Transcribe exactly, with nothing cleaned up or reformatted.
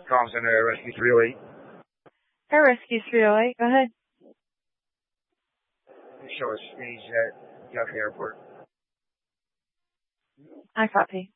Comm Center, Rescue three oh eight. Air Rescue three oh eight, go ahead. Show us stage at Guthrie Airport. I copy.